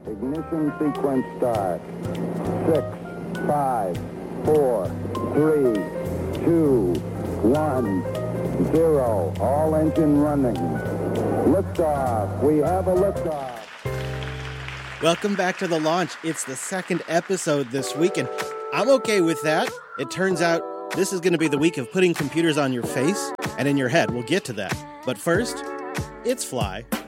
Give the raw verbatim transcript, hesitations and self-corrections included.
Ignition sequence start. Six, five, four, three, two, one, zero. All engine running. Liftoff. We have a liftoff. Welcome back to The Launch. It's the second episode this week, and I'm okay with that. It turns out this is going to be the week of putting computers on your face and in your head. We'll get to that. But first, it's Fly.